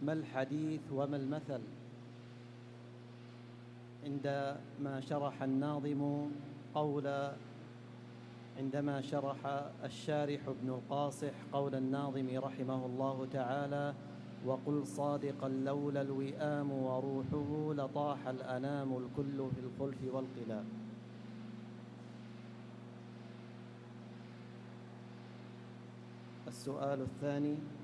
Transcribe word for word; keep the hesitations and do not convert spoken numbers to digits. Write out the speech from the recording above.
ما الحديث وما المثل؟ عندما شرح الناظم قول عندما شرح الشارح ابن القاصح قول الناظم رحمه الله تعالى: وقل صادقا لولا الوئام وروحه لطاح الأنام الكل في الخلف والقلاب. السؤال الثاني: